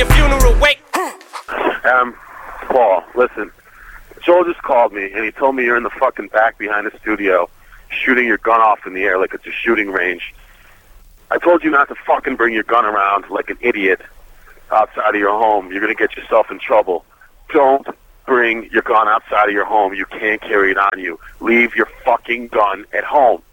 your funeral wake. Paul, listen. Joel just called me, and he told me you're in the fucking back behind the studio shooting your gun off in the air like it's a shooting range. I told you not to fucking bring your gun around like an idiot outside of your home. You're going to get yourself in trouble. Don't bring your gun outside of your home. You can't carry it on you. Leave your fucking gun at home.